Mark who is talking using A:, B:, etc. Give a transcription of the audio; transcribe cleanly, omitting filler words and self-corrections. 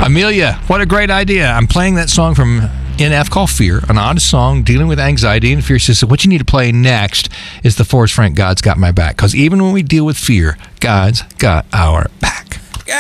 A: Amelia, what a great idea. I'm playing that song from NF called Fear, an honest song dealing with anxiety and fear. She said, what you need to play next is the Forrest Frank, God's Got My Back. Because even when we deal with fear, God's got our back.